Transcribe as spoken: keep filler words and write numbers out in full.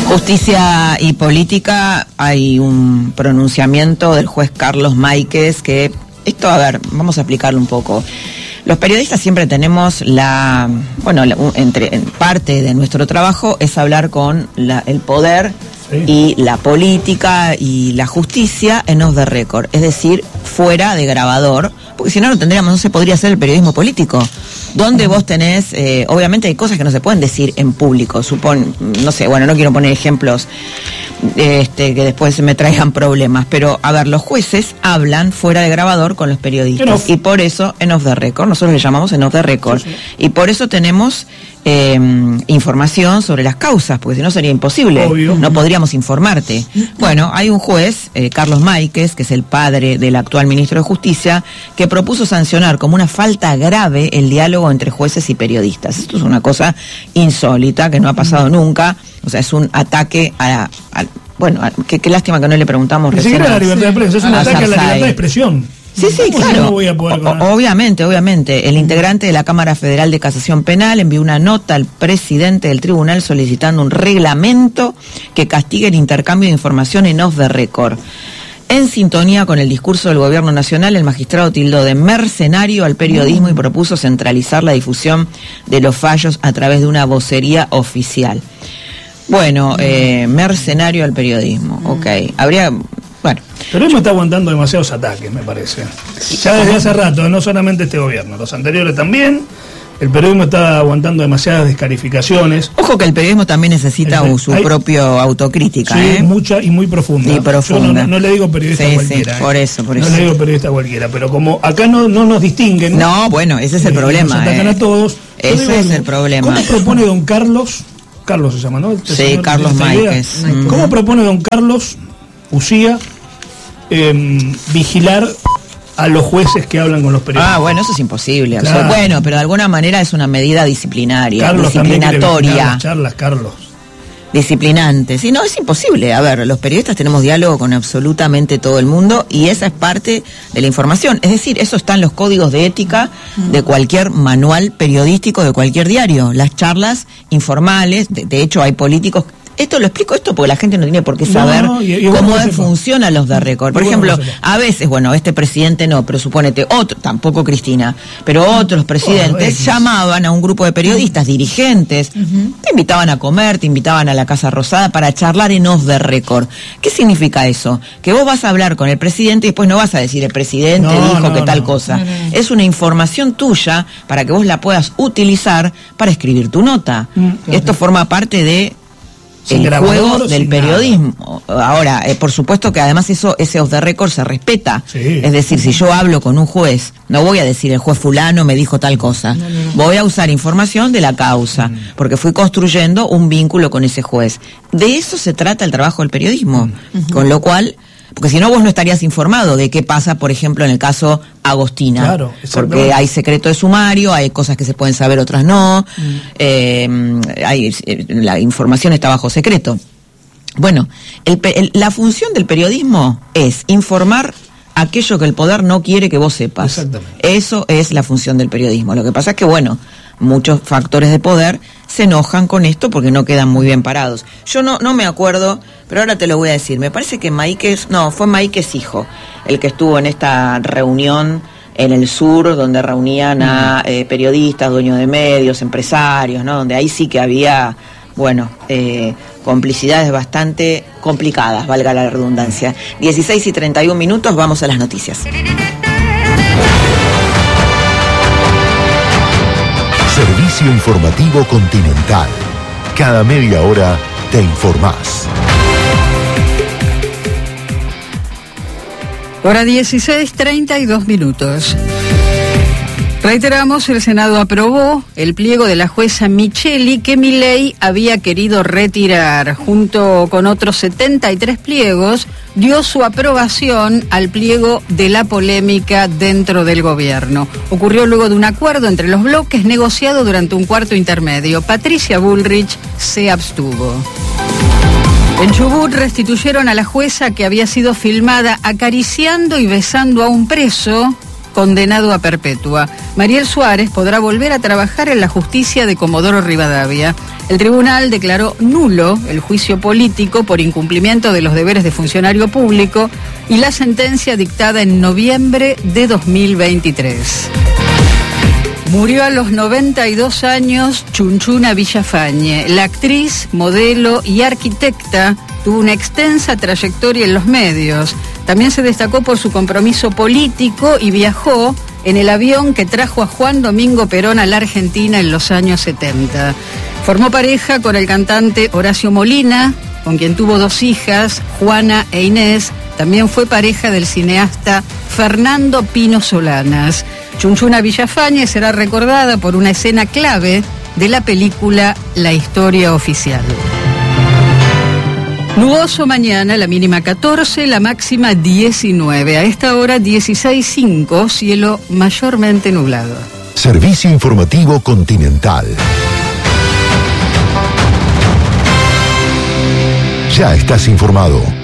Justicia y política, hay un pronunciamiento del juez Carlos Máiquez que, esto, a ver, vamos a explicarlo un poco. Los periodistas siempre tenemos la, bueno, la, entre en parte de nuestro trabajo es hablar con la, el poder sí. y la política y la justicia en off the record, es decir, fuera de grabador, porque si no, no tendríamos, no se podría hacer el periodismo político. Donde vos tenés, eh, obviamente hay cosas que no se pueden decir en público, supón, no sé, bueno, no quiero poner ejemplos este, que después me traigan problemas, pero a ver, los jueces hablan fuera de grabador con los periodistas, y por eso en off the record, nosotros le llamamos en off the record, sí, sí. y por eso tenemos eh, información sobre las causas, porque si no sería imposible, obvio. No podríamos informarte. Bueno, hay un juez, eh, Carlos Máiquez, que es el padre del actual ministro de Justicia, que propuso sancionar como una falta grave el diálogo entre jueces y periodistas. Esto es una cosa insólita, que no ha pasado nunca, o sea, es un ataque a... a bueno, a, qué, qué lástima que no le preguntamos Ni siquiera a la libertad de prensa, es un ataque a la libertad de expresión. Sí, sí, claro. No voy a poder o, obviamente, obviamente. El integrante de la Cámara Federal de Casación Penal envió una nota al presidente del tribunal solicitando un reglamento que castigue el intercambio de información en off the record. En sintonía con el discurso del gobierno nacional, el magistrado tildó de mercenario al periodismo y propuso centralizar la difusión de los fallos a través de una vocería oficial. Bueno, eh, mercenario al periodismo, ok. Habría... Bueno. El periodismo está aguantando demasiados ataques, me parece. Ya desde hace rato, no solamente este gobierno, los anteriores también. El periodismo está aguantando demasiadas descalificaciones. Ojo que el periodismo también necesita el, su hay, propio autocrítica, sí, ¿eh? mucha y muy profunda. Y profunda. Yo no, no le digo periodista sí, cualquiera. Sí, por eso, por no eso. No le digo periodista cualquiera, pero como acá no, no nos distinguen. No, bueno, ese es el eh, problema. Nos atacan eh. a todos. Ese digo, es el problema. ¿Cómo propone don Carlos? Carlos se llama, ¿no? Este sí, Carlos Máiquez. ¿Cómo propone don Carlos Ucía eh, vigilar a los jueces que hablan con los periodistas? Ah, bueno, eso es imposible. Claro. O sea, bueno, pero de alguna manera es una medida disciplinaria, Carlos disciplinatoria. Las charlas, Carlos. Disciplinante. Sí, no, es imposible. A ver, los periodistas tenemos diálogo con absolutamente todo el mundo y esa es parte de la información. Es decir, eso está en los códigos de ética de cualquier manual periodístico de cualquier diario. Las charlas informales, de, de hecho hay políticos... Esto lo explico esto porque la gente no tiene por qué saber no, y, y cómo funcionan los de record. Por ejemplo, a veces, bueno, este presidente no, pero supónete, otro, tampoco Cristina, pero otros presidentes oh, llamaban a un grupo de periodistas, uh-huh. dirigentes, uh-huh. te invitaban a comer, te invitaban a la Casa Rosada para charlar en off the record. ¿Qué significa eso? Que vos vas a hablar con el presidente y después no vas a decir el presidente no, dijo no, que tal no. cosa. No, no. Es una información tuya para que vos la puedas utilizar para escribir tu nota. Uh-huh. Esto forma parte de el juego del periodismo. Nada. Ahora, eh, por supuesto que además eso, ese off the record se respeta. Sí. Es decir, si yo hablo con un juez, no voy a decir el juez fulano me dijo tal cosa. No, no, no. Voy a usar información de la causa, mm. porque fui construyendo un vínculo con ese juez. De eso se trata el trabajo del periodismo. Mm. Uh-huh. Con lo cual, porque si no vos no estarías informado de qué pasa, por ejemplo, en el caso Agostina. Claro, porque hay secreto de sumario, hay cosas que se pueden saber, otras no. Mm. Eh, hay, la información está bajo secreto. Bueno, el, el, la función del periodismo es informar aquello que el poder no quiere que vos sepas. Exactamente. Eso es la función del periodismo. Lo que pasa es que, bueno, muchos factores de poder se enojan con esto porque no quedan muy bien parados. Yo no, no me acuerdo, pero ahora te lo voy a decir. Me parece que Máiquez, no, fue Máiquez hijo, el que estuvo en esta reunión en el sur, donde reunían a eh, periodistas, dueños de medios, empresarios, ¿no? Donde ahí sí que había, bueno, eh, complicidades bastante complicadas, valga la redundancia. dieciséis y treinta y un minutos, vamos a las noticias. Servicio Informativo Continental. Cada media hora te informás. Hora dieciséis, treinta y dos minutos. Reiteramos, el Senado aprobó el pliego de la jueza Micheli que Milei había querido retirar. Junto con otros setenta y tres pliegos, dio su aprobación al pliego de la polémica dentro del gobierno. Ocurrió luego de un acuerdo entre los bloques negociado durante un cuarto intermedio. Patricia Bullrich se abstuvo. En Chubut restituyeron a la jueza que había sido filmada acariciando y besando a un preso condenado a perpetua. Mariel Suárez podrá volver a trabajar en la justicia de Comodoro Rivadavia. El tribunal declaró nulo el juicio político por incumplimiento de los deberes de funcionario público y la sentencia dictada en noviembre de dos mil veintitrés. Murió a los noventa y dos años Chunchuna Villafañe. La actriz, modelo y arquitecta tuvo una extensa trayectoria en los medios. También se destacó por su compromiso político y viajó en el avión que trajo a Juan Domingo Perón a la Argentina en los años setenta. Formó pareja con el cantante Horacio Molina, con quien tuvo dos hijas, Juana e Inés. También fue pareja del cineasta Fernando Pino Solanas. Chunchuna Villafañe será recordada por una escena clave de la película La Historia Oficial. Nuboso mañana, la mínima catorce, la máxima diecinueve. A esta hora dieciséis punto cinco, cielo mayormente nublado. Servicio informativo Continental. Ya estás informado.